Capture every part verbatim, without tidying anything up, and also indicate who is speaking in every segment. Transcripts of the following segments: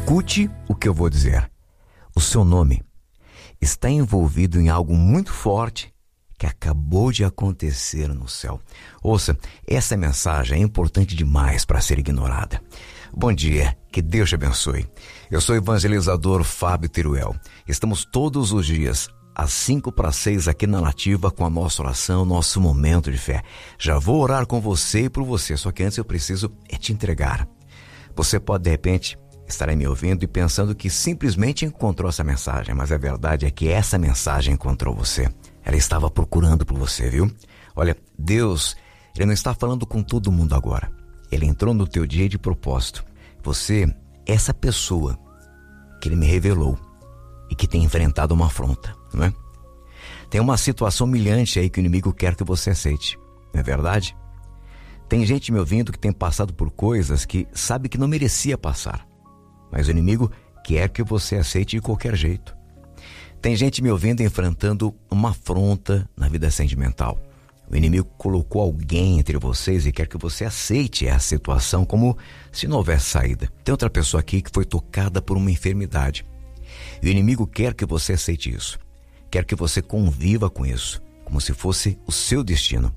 Speaker 1: Escute o que eu vou dizer. O seu nome está envolvido em algo muito forte que acabou de acontecer no céu. Ouça, essa mensagem é importante demais para ser ignorada. Bom dia, que Deus te abençoe. Eu sou o evangelizador Fábio Teruel. Estamos todos os dias às cinco para seis aqui na Nativa com a nossa oração, nosso momento de fé. Já vou orar com você e por você, só que antes eu preciso é te entregar. Você pode, de repente, estar aí me ouvindo e pensando que simplesmente encontrou essa mensagem, mas a verdade é que essa mensagem encontrou você. Ela estava procurando por você, viu? Olha, Deus, Ele não está falando com todo mundo agora. Ele entrou no teu dia de propósito. Você é essa pessoa que Ele me revelou e que tem enfrentado uma afronta, não é? Tem uma situação humilhante aí que o inimigo quer que você aceite, não é verdade? Tem gente me ouvindo que tem passado por coisas que sabe que não merecia passar, mas o inimigo quer que você aceite de qualquer jeito. Tem gente me ouvindo enfrentando uma afronta na vida sentimental. O inimigo colocou alguém entre vocês e quer que você aceite essa situação como se não houvesse saída. Tem outra pessoa aqui que foi tocada por uma enfermidade. E o inimigo quer que você aceite isso. Quer que você conviva com isso, como se fosse o seu destino.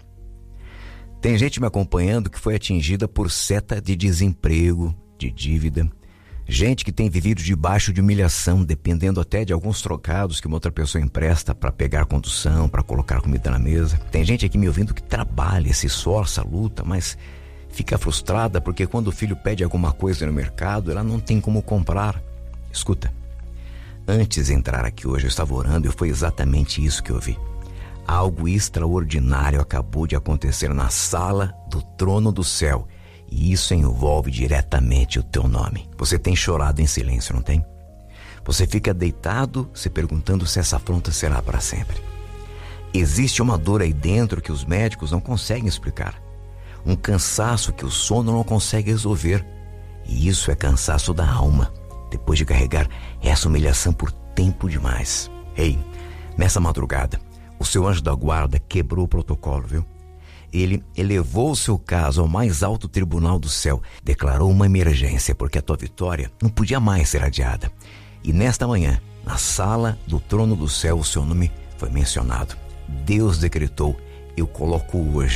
Speaker 1: Tem gente me acompanhando que foi atingida por seta de desemprego, de dívida. Gente que tem vivido debaixo de humilhação, dependendo até de alguns trocados que uma outra pessoa empresta para pegar condução, para colocar comida na mesa. Tem gente aqui me ouvindo que trabalha, se esforça, luta, mas fica frustrada porque quando o filho pede alguma coisa no mercado, ela não tem como comprar. Escuta, antes de entrar aqui hoje eu estava orando e foi exatamente isso que eu vi. Algo extraordinário acabou de acontecer na sala do trono do céu. E isso envolve diretamente o teu nome. Você tem chorado em silêncio, não tem? Você fica deitado se perguntando se essa afronta será para sempre. Existe uma dor aí dentro que os médicos não conseguem explicar. Um cansaço que o sono não consegue resolver. E isso é cansaço da alma, depois de carregar essa humilhação por tempo demais. Ei, nessa madrugada, o seu anjo da guarda quebrou o protocolo, viu? Ele elevou o seu caso ao mais alto tribunal do céu, declarou uma emergência, porque a tua vitória não podia mais ser adiada. E nesta manhã, na sala do trono do céu, o seu nome foi mencionado. Deus decretou, eu coloco hoje